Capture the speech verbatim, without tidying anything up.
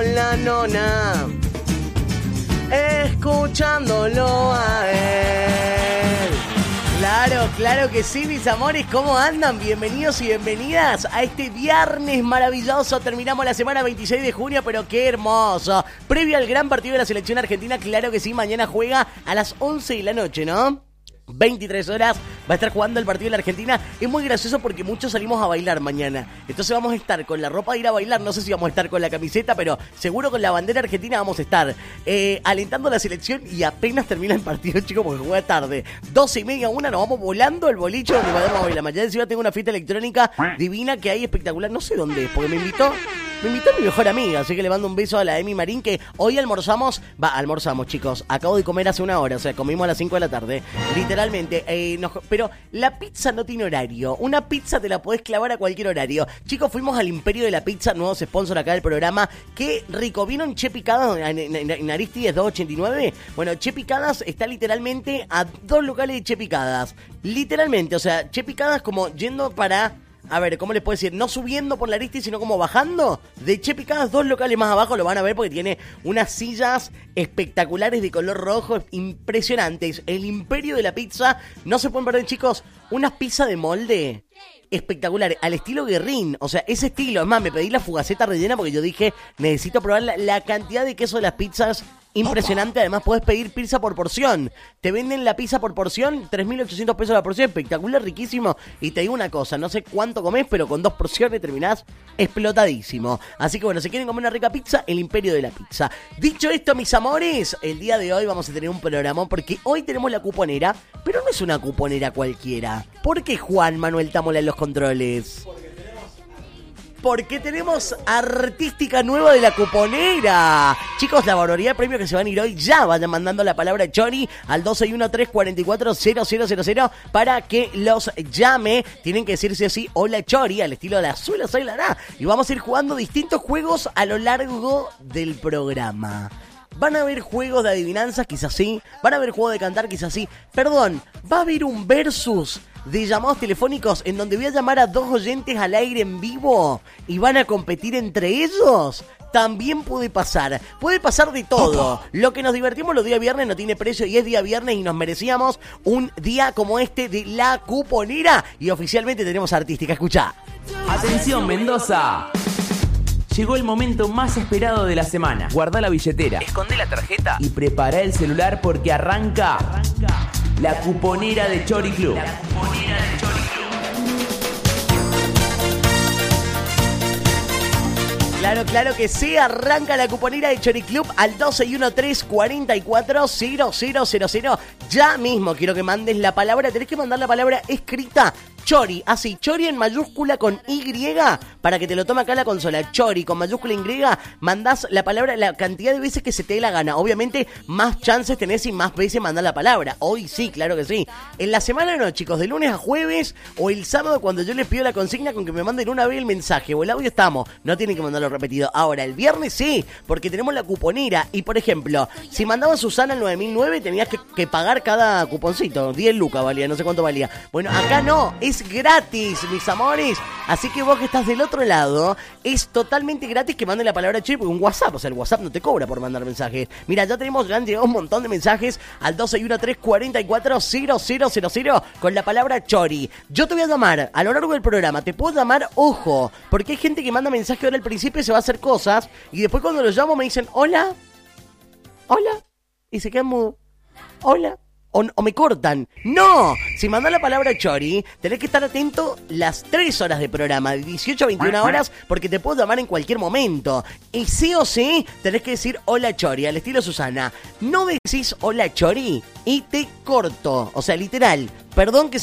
con la nona, escuchándolo a él. Claro, claro que sí, mis amores, ¿cómo andan? Bienvenidos y bienvenidas a este viernes maravilloso. Terminamos la semana veintiséis de junio, pero qué hermoso. Previo al gran partido de la selección argentina, claro que sí, mañana juega a las once de la noche, ¿no? veintitrés horas va a estar jugando el partido de la Argentina. Es muy gracioso porque muchos salimos a bailar mañana. Entonces vamos a estar con la ropa de ir a bailar. No sé si vamos a estar con la camiseta, pero seguro con la bandera argentina vamos a estar eh, alentando a la selección. Y apenas termina el partido, chicos, porque juega tarde, doce y media, una, nos vamos volando al boliche donde vamos a bailar. Mañana encima tengo una fiesta electrónica divina que hay espectacular. No sé dónde es, porque me invitó Me invitó mi mejor amiga, así que le mando un beso a la Emi Marín, que hoy almorzamos, va, almorzamos, chicos, acabo de comer hace una hora, o sea, comimos a las cinco de la tarde, literalmente, eh, nos, pero la pizza no tiene horario, una pizza te la podés clavar a cualquier horario. Chicos, fuimos al Imperio de la Pizza, nuevos sponsor acá del programa, qué rico, ¿vieron Che Picadas en, en, en Aristides doscientos ochenta y nueve? Bueno, Che Picadas está literalmente a dos locales de Che Picadas, literalmente, o sea, Che Picadas como yendo para... A ver, ¿cómo les puedo decir? No subiendo por la Aristides, sino como bajando. De Che Picadas, dos locales más abajo, lo van a ver porque tiene unas sillas espectaculares de color rojo, impresionantes. El Imperio de la Pizza, no se pueden perder, chicos, unas pizzas de molde espectaculares, al estilo Guerrín, o sea, ese estilo. Es más, me pedí la fugaceta rellena porque yo dije, necesito probar la, la cantidad de queso de las pizzas. Impresionante, además podés pedir pizza por porción. Te venden la pizza por porción, tres mil ochocientos pesos la porción, espectacular, riquísimo. Y te digo una cosa, no sé cuánto comés, pero con dos porciones terminás explotadísimo. Así que bueno, si quieren comer una rica pizza, el Imperio de la Pizza. Dicho esto, mis amores, el día de hoy vamos a tener un programón porque hoy tenemos la cuponera, pero no es una cuponera cualquiera. ¿Por qué Juan Manuel Tamola en los controles? Porque tenemos artística nueva de la cuponera. Chicos, la barbaridad de premios que se van a ir hoy, ya vayan mandando la palabra Chori al doce y uno tres cuatro cuatro cero cero cero cero para que los llame. Tienen que decirse así, hola Chori, al estilo de la Azul, soy la Na. Y vamos a ir jugando distintos juegos a lo largo del programa. Van a haber juegos de adivinanzas, quizás sí. Van a haber juegos de cantar, quizás sí. Perdón, va a haber un versus de llamados telefónicos en donde voy a llamar a dos oyentes al aire en vivo y van a competir entre ellos. También puede pasar, puede pasar de todo. Lo que nos divertimos los días viernes no tiene precio y es día viernes y nos merecíamos un día como este de la cuponera. Y oficialmente tenemos artística, escuchá. Atención, Mendoza. Llegó el momento más esperado de la semana. Guarda la billetera, esconde la tarjeta y prepara el celular porque arranca, arranca la cuponera de Chori Club. La cuponera de Chori Club. Claro, claro que sí, arranca la cuponera de Chori Club al doce y uno tres cuatro cuatro cero cero cero cero. Ya mismo quiero que mandes la palabra, tenés que mandar la palabra escrita. Chori, así, Chori en mayúscula con Y, para que te lo tome acá la consola. Chori con mayúscula Y, mandás la palabra la cantidad de veces que se te dé la gana. Obviamente, más chances tenés y más veces mandás la palabra. Hoy sí, claro que sí. En la semana no, chicos, de lunes a jueves o el sábado cuando yo les pido la consigna con que me manden una vez el mensaje o el audio estamos. No tienen que mandarlo repetido. Ahora, el viernes sí, porque tenemos la cuponera. Y, por ejemplo, si mandaba Susana al nueve mil nueve, tenías que, que pagar cada cuponcito. diez lucas valía, no sé cuánto valía. Bueno, acá no, es gratis, mis amores. Así que vos que estás del otro lado, es totalmente gratis que manden la palabra Chori, porque un WhatsApp, o sea, el WhatsApp no te cobra por mandar mensajes. Mira, ya tenemos, ya han llegado un montón de mensajes al doce y uno tres cuatro cuatro cero cero cero cero con la palabra Chori. Yo te voy a llamar a lo largo del programa, te puedo llamar, ojo, porque hay gente que manda mensaje ahora al principio y se va a hacer cosas, y después cuando los llamo me dicen, hola, hola, y se quedan mudo, hola. O, o me cortan. ¡No! Si mandás la palabra Chori, tenés que estar atento las tres horas de programa, de dieciocho a veintiuna horas, porque te puedo llamar en cualquier momento. Y sí o sí, tenés que decir hola Chori, al estilo Susana. No decís hola Chori y te corto. O sea, literal, perdón que